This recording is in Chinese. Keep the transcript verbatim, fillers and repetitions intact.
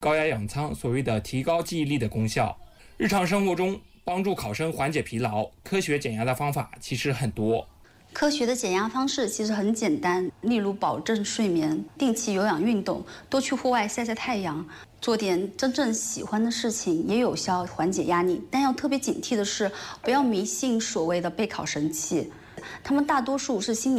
高压氧舱所谓的提高记忆力的功效。日常生活中帮助考生缓解疲劳，科学减压的方法其实很多。 科学的减压方式其实很简单，例如保证睡眠、定期有氧运动、多去户外晒晒太阳、做点真正喜欢的事情，也有效缓解压力。但要特别警惕的是，不要迷信所谓的备考神器，他们大多数是心理